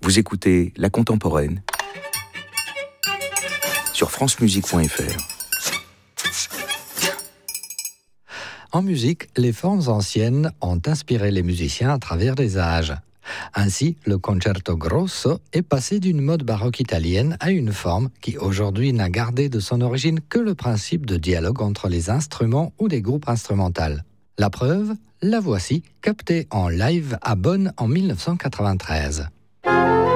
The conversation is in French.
Vous écoutez La Contemporaine sur francemusique.fr. En musique, les formes anciennes ont inspiré les musiciens à travers les âges. Ainsi, le concerto grosso est passé d'une mode baroque italienne à une forme qui aujourd'hui n'a gardé de son origine que le principe de dialogue entre les instruments ou des groupes instrumentaux. La preuve, la voici, captée en live à Bonn en 1993.